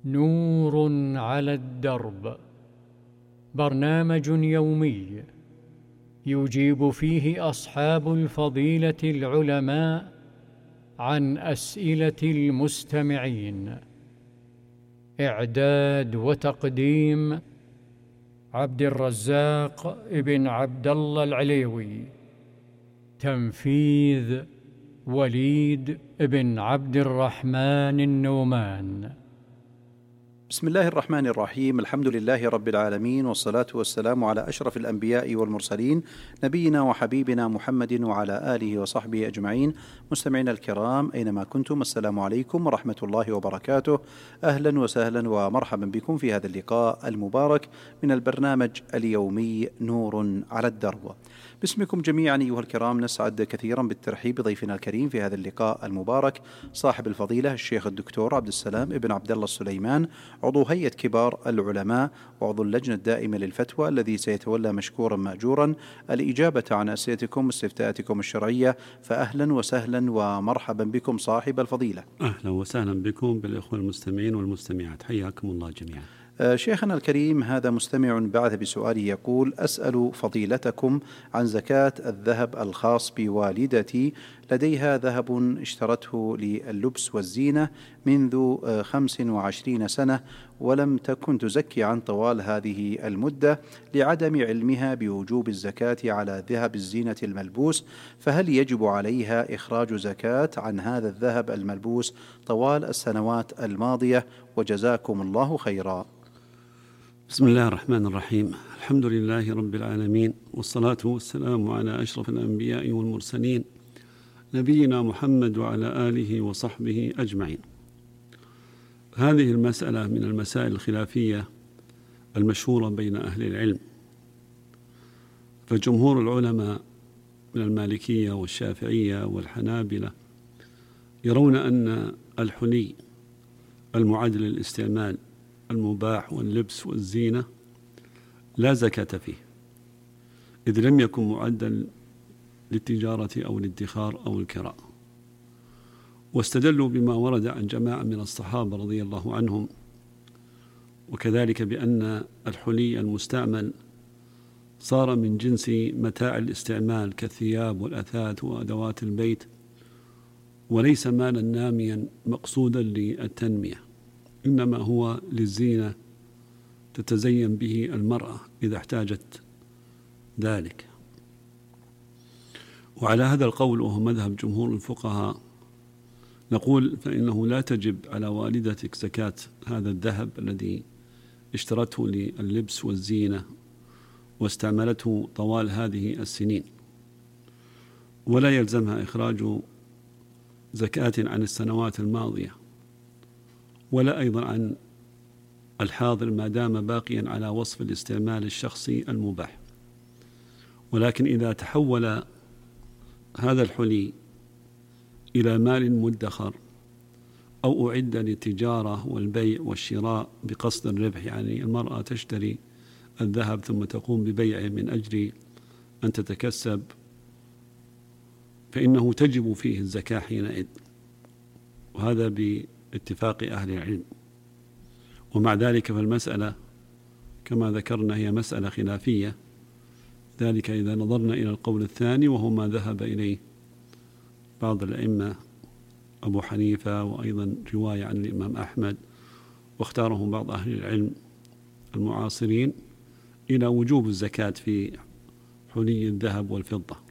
نور على الدرب، برنامج يومي يجيب فيه أصحاب الفضيلة العلماء عن أسئلة المستمعين. إعداد وتقديم عبد الرزاق ابن عبد الله العليوي. تنفيذ وليد ابن عبد الرحمن النومان. بسم الله الرحمن الرحيم. الحمد لله رب العالمين، والصلاة والسلام على أشرف الأنبياء والمرسلين، نبينا وحبيبنا محمد وعلى آله وصحبه أجمعين. مستمعينا الكرام أينما كنتم، السلام عليكم ورحمة الله وبركاته. أهلا وسهلا ومرحبا بكم في هذا اللقاء المبارك من البرنامج اليومي نور على الدرب. باسمكم جميعا أيها الكرام نسعد كثيرا بالترحيب بضيفنا الكريم في هذا اللقاء المبارك، صاحب الفضيلة الشيخ الدكتور عبد السلام ابن عبد الله السليمان، عضو هيئة كبار العلماء وعضو اللجنة الدائمة للفتوى، الذي سيتولى مشكورا مأجورا الإجابة عن أسئلتكم واستفتاءاتكم الشرعية. فأهلا وسهلا ومرحبا بكم صاحب الفضيلة. أهلا وسهلا بكم بالإخوة المستمعين والمستمعات، حياكم الله جميعا. شيخنا الكريم، هذا مستمع بعث بسؤاله يقول: أسأل فضيلتكم عن زكاة الذهب الخاص بوالدتي، لديها ذهب اشترته لللبس والزينة منذ 25 سنة، ولم تكن تزكي عن طوال هذه المدة لعدم علمها بوجوب الزكاة على ذهب الزينة الملبوس، فهل يجب عليها إخراج زكاة عن هذا الذهب الملبوس طوال السنوات الماضية؟ وجزاكم الله خيرا. بسم الله الرحمن الرحيم. الحمد لله رب العالمين، والصلاة والسلام على أشرف الأنبياء والمرسلين، نبينا محمد وعلى آله وصحبه أجمعين. هذه المسألة من المسائل الخلافية المشهورة بين أهل العلم، فجمهور العلماء من المالكية والشافعية والحنابلة يرون أن الحلي المعد للاستعمال المباح واللبس والزينة لا زكاة فيه، إذ لم يكن معدا للتجارة أو الادخار أو الكراء. واستدلوا بما ورد عن جماعة من الصحابة رضي الله عنهم، وكذلك بأن الحلي المستعمل صار من جنس متاع الاستعمال كالثياب والأثاث وأدوات البيت، وليس مالا ناميا مقصودا للتنمية، إنما هو للزينة تتزين به المرأة إذا احتاجت ذلك. وعلى هذا القول، وهو مذهب جمهور الفقهاء، نقول فإنه لا تجب على والدتك زكاة هذا الذهب الذي اشترته لللبس والزينة واستعملته طوال هذه السنين، ولا يلزمها إخراج زكاة عن السنوات الماضية، ولا أيضا عن الحاضر ما دام باقيا على وصف الاستعمال الشخصي المباح. ولكن إذا تحول هذا الحلي إلى مال مدخر أو أعد للتجارة والبيع والشراء بقصد الربح، يعني المرأة تشتري الذهب ثم تقوم ببيعه من أجل أن تتكسب، فإنه تجب فيه الزكاة حينئذ، وهذا باتفاق أهل العلم. ومع ذلك فالمسألة كما ذكرنا هي مسألة خلافية، ذلك إذا نظرنا إلى القول الثاني، وهو ما ذهب إليه بعض الأئمة أبو حنيفة، وأيضا رواية عن الإمام أحمد، واختاره بعض أهل العلم المعاصرين إلى وجوب الزكاة في حلي الذهب والفضة.